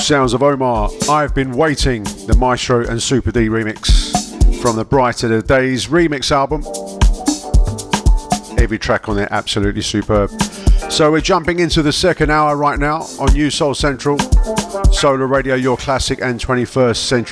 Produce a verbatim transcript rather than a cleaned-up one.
Sounds of Omar, I've Been Waiting, the Maestro and Super D remix from the Brighter the Days remix album. Every track on there absolutely superb. So we're jumping into the second hour right now on New Soul Central, Solar Radio, your classic and twenty-first century